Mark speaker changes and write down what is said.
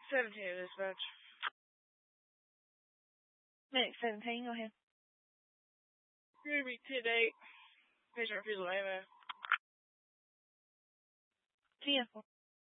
Speaker 1: 17 dispatch.
Speaker 2: Medic 17, go ahead.
Speaker 1: Ruby 10-8. Patient refusal AMO.
Speaker 2: 10-4.